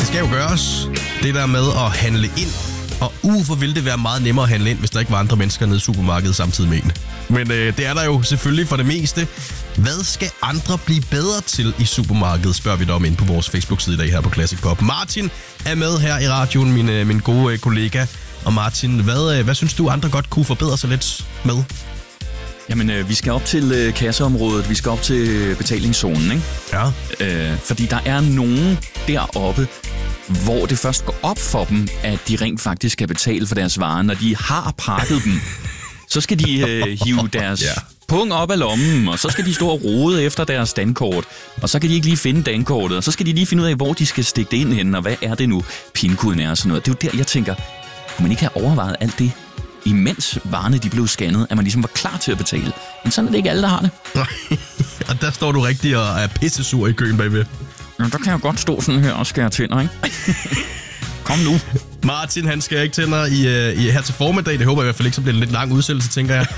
skal jo gøres. Det der med at handle ind. Og hvor ville det være meget nemmere at handle ind, hvis der ikke var andre mennesker nede i supermarkedet samtidig med en. Men det er der jo selvfølgelig for det meste. Hvad skal andre blive bedre til i supermarkedet, spørger vi dig om ind på vores Facebook-side i dag her på Classic Pop. Martin er med her i radioen, min gode kollega. Og Martin, hvad synes du, andre godt kunne forbedre sig lidt med? Jamen, vi skal op til kasseområdet, vi skal op til betalingszonen, ikke? Ja. Fordi der er nogen deroppe, hvor det først går op for dem, at de rent faktisk skal betale for deres varer. Når de har pakket dem, så skal de hive deres pung op af lommen, og så skal de stå og rode efter deres dankort, og så kan de ikke lige finde dankortet, og så skal de lige finde ud af, hvor de skal stikke det ind hen, og hvad er det nu, pinkoden er og sådan noget. Det er jo der, jeg tænker, kunne man ikke have overvejet alt det, imens varerne de blev scannet, at man ligesom var klar til at betale. Men sådan er det ikke alle, der har det. Og der står du rigtig og er pissesur i køen bagved. Ja, der kan jeg godt stå sådan her og skære tænder, ikke? Kom nu. Martin, han skærer ikke tænder her til formiddag. Det håber jeg i hvert fald ikke, så bliver det en lidt lang udsættelse, tænker jeg.